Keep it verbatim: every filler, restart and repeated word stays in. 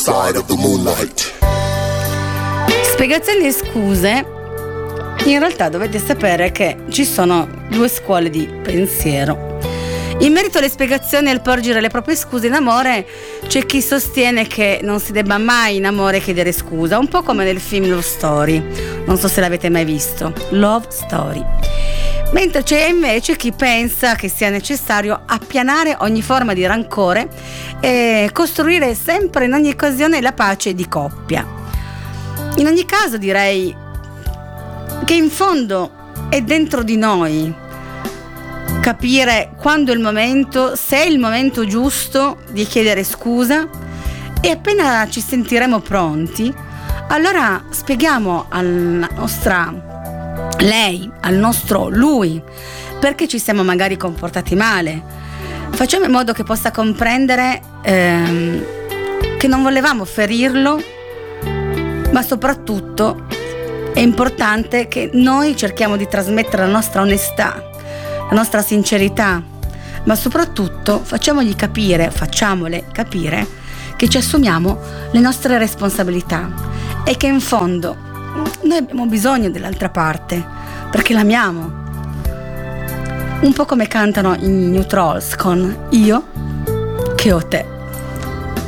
side of the moonlight. Spiegazioni e scuse. In realtà dovete sapere che ci sono due scuole di pensiero. In merito alle spiegazioni e al porgere le proprie scuse in amore, c'è chi sostiene che non si debba mai in amore chiedere scusa, un po' come nel film Love Story, non so se l'avete mai visto, Love Story. Mentre c'è invece chi pensa che sia necessario appianare ogni forma di rancore e costruire sempre in ogni occasione la pace di coppia. In ogni caso direi che in fondo è dentro di noi capire quando è il momento, se è il momento giusto di chiedere scusa, e appena ci sentiremo pronti, allora spieghiamo alla nostra lei, al nostro lui, perché ci siamo magari comportati male. Facciamo in modo che possa comprendere ehm, che non volevamo ferirlo, ma soprattutto è importante che noi cerchiamo di trasmettere la nostra onestà, la nostra sincerità, ma soprattutto facciamogli capire, facciamole capire che ci assumiamo le nostre responsabilità e che in fondo noi abbiamo bisogno dell'altra parte perché l'amiamo. Un po' come cantano i New Trolls con Io che ho te.